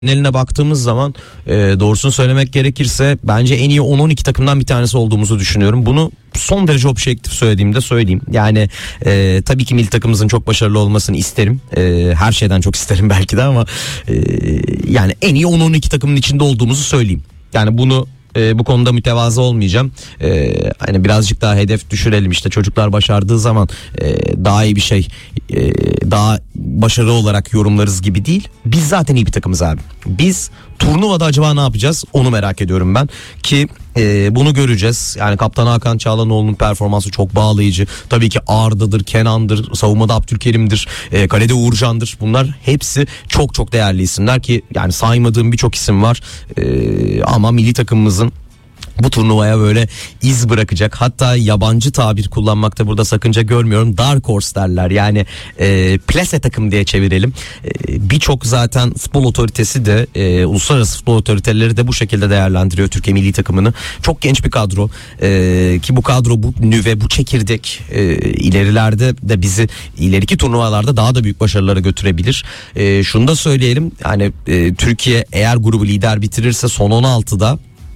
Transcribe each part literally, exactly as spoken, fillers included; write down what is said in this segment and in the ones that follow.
Eline baktığımız zaman e, doğrusunu söylemek gerekirse bence en iyi on on iki takımdan bir tanesi olduğumuzu düşünüyorum. Bunu son derece objektif söylediğimde söyleyeyim. Yani e, tabii ki milli takımımızın çok başarılı olmasını isterim. E, her şeyden çok isterim belki de ama e, yani en iyi on on iki takımın içinde olduğumuzu söyleyeyim. Yani bunu e, bu konuda mütevazı olmayacağım. E, hani birazcık daha hedef düşürelim, işte çocuklar başardığı zaman e, daha iyi bir şey, e, daha başarılı olarak yorumlarız gibi değil. Biz zaten iyi bir takımız abi. Biz turnuvada acaba ne yapacağız onu merak ediyorum ben ki e, bunu göreceğiz. Yani Kaptan Hakan Çağlanoğlu'nun performansı çok bağlayıcı. Tabii ki Arda'dır, Kenan'dır, savunmada Abdülkerim'dir, e, kalede Uğurcan'dır. Bunlar hepsi çok çok değerli isimler ki yani saymadığım birçok isim var. E, ama milli takımımızın bu turnuvaya böyle iz bırakacak, hatta yabancı tabir kullanmakta burada sakınca görmüyorum, Dark Horse derler yani e, plase takım diye çevirelim. E, birçok zaten futbol otoritesi de e, uluslararası futbol otoriteleri de bu şekilde değerlendiriyor Türkiye milli takımını. Çok genç bir kadro e, ki bu kadro, bu nüve, bu çekirdek e, ilerilerde de bizi ileriki turnuvalarda daha da büyük başarılara götürebilir. E, şunu da söyleyelim, yani e, Türkiye eğer grubu lider bitirirse son on altıda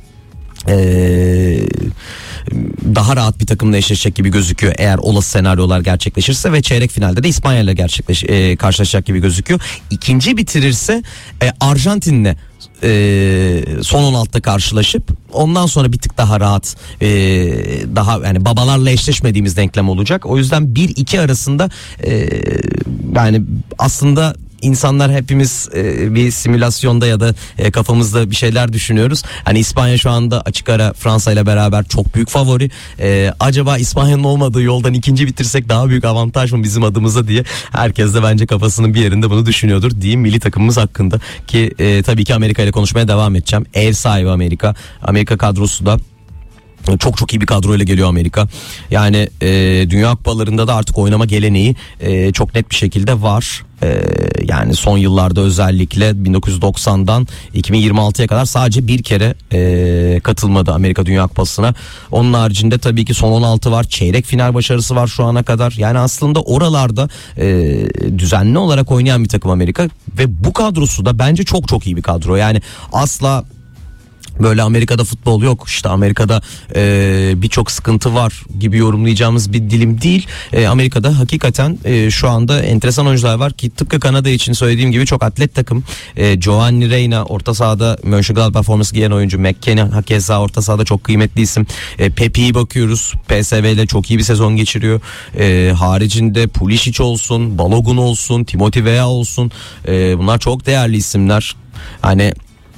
Ee, daha rahat bir takımla eşleşecek gibi gözüküyor eğer olası senaryolar gerçekleşirse ve çeyrek finalde de İspanya ile gerçekleş e, karşılaşacak gibi gözüküyor. İkinci bitirirse e, Arjantin'le e, son on altıda karşılaşıp ondan sonra bir tık daha rahat, e, daha yani babalarla eşleşmediğimiz denklem olacak. O yüzden bir iki arasında e, yani aslında İnsanlar hepimiz e, bir simülasyonda ya da e, kafamızda bir şeyler düşünüyoruz. Hani İspanya şu anda açık ara Fransa ile beraber çok büyük favori. E, acaba İspanya'nın olmadığı yoldan ikinci bitirsek daha büyük avantaj mı bizim adımıza diye herkes de bence kafasının bir yerinde bunu düşünüyordur diyeyim milli takımımız hakkında. Ki e, tabii ki Amerika ile konuşmaya devam edeceğim. Ev sahibi Amerika. Amerika kadrosu da çok çok iyi bir kadroyla geliyor Amerika. Yani e, Dünya Kupalarında da artık oynama geleneği e, çok net bir şekilde var. E, yani son yıllarda özellikle bin dokuz yüz doksandan iki bin yirmi altıya kadar sadece bir kere e, katılmadı Amerika Dünya Kupası'na. Onun haricinde tabii ki son on altı var. Çeyrek final başarısı var şu ana kadar. Yani aslında oralarda e, düzenli olarak oynayan bir takım Amerika ve bu kadrosu da bence çok çok iyi bir kadro. Yani asla böyle Amerika'da futbol yok, işte Amerika'da e, birçok sıkıntı var gibi yorumlayacağımız bir dilim değil. E, Amerika'da hakikaten e, şu anda enteresan oyuncular var ki tıpkı Kanada için söylediğim gibi çok atlet takım. E, Giovanni Reyna orta sahada Mönchengladbach forması giyen oyuncu. McKennie hakeza orta sahada çok kıymetli isim. E, Pepe'yi bakıyoruz. P S V ile çok iyi bir sezon geçiriyor. E, haricinde Pulisic olsun, Balogun olsun, Timothy Weah olsun. E, bunlar çok değerli isimler. Hani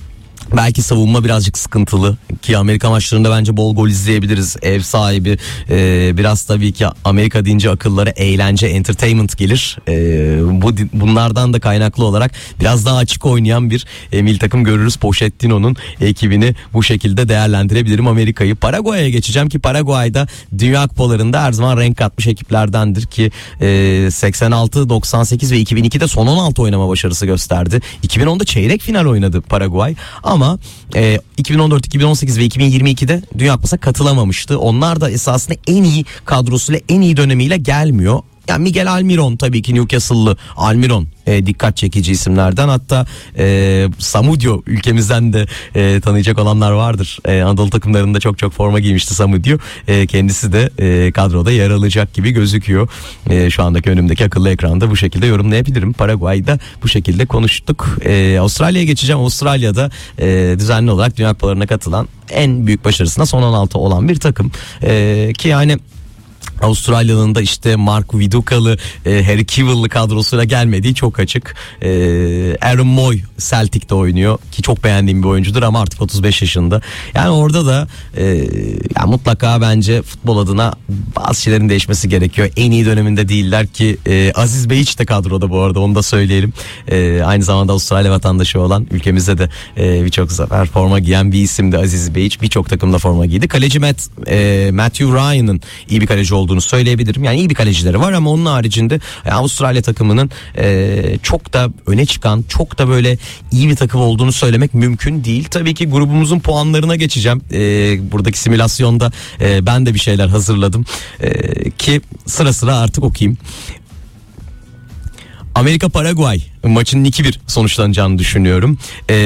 belki savunma birazcık sıkıntılı ki Amerika maçlarında bence bol gol izleyebiliriz. Ev sahibi e, biraz tabii ki Amerika deyince akıllara eğlence, entertainment gelir. E, bu bunlardan da kaynaklı olarak biraz daha açık oynayan bir e, milli takım görürüz. Pochettino'nun ekibini bu şekilde değerlendirebilirim Amerika'yı. Paraguay'a geçeceğim ki Paraguay'da Dünya Kupalarında her zaman renk katmış ekiplerdendir ki e, seksen altı, doksan sekiz ve iki bin ikide son on altı oynama başarısı gösterdi. iki bin onda çeyrek final oynadı Paraguay. Ama e, iki bin on dört, iki bin on sekiz ve iki bin yirmi ikide Dünya Kupası'na katılamamıştı. Onlar da esasında en iyi kadrosuyla, en iyi dönemiyle gelmiyor. Yani Miguel Almiron tabii ki Newcastle'lı Almiron e, dikkat çekici isimlerden. Hatta e, Samudio ülkemizden de e, tanıyacak olanlar vardır. E, Anadolu takımlarında çok çok forma giymişti Samudio. E, kendisi de e, kadroda yer alacak gibi gözüküyor. E, şu andaki önümdeki akıllı ekranda bu şekilde yorumlayabilirim. Paraguay'da bu şekilde konuştuk. E, Avustralya'ya geçeceğim. Avustralya'da e, düzenli olarak Dünya Kupalarına katılan, en büyük başarısına son on altı olan bir takım. E, ki yani Avustralya'nın da işte Mark Vidukalı, e, Harry Kewell'lı kadrosuyla gelmediği çok açık. E, Aaron Moy Celtic'te oynuyor ki çok beğendiğim bir oyuncudur ama artık otuz beş yaşında. Yani orada da e, yani mutlaka bence futbol adına bazı şeylerin değişmesi gerekiyor. En iyi döneminde değiller ki e, Aziz Beyiç de kadroda bu arada, onu da söyleyelim. E, aynı zamanda Avustralya vatandaşı olan, ülkemizde de e, birçok sefer forma giyen bir isimdi Aziz Beyiç. Birçok takımda forma giydi. Kaleci Matt, e, Matthew Ryan'ın iyi bir kaleci olduğunu söyleyebilirim. Yani iyi bir kalecileri var ama onun haricinde Avustralya takımının e, çok da öne çıkan, çok da böyle iyi bir takım olduğunu söylemek mümkün değil. Tabii ki grubumuzun puanlarına geçeceğim. E, buradaki simülasyonda e, ben de bir şeyler hazırladım. E, ki sıra sıra artık okuyayım. Amerika Paraguay maçının iki bir sonuçlanacağını düşünüyorum. E,